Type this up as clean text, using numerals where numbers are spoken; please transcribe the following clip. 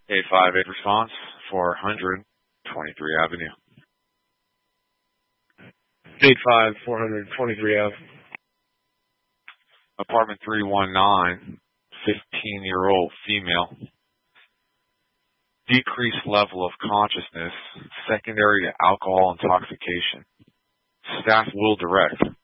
858 response, 400, 23 Avenue. 85, 423 Ave. Apartment 319, 15-year-old female. Decreased level of consciousness, secondary to alcohol intoxication. Staff will direct.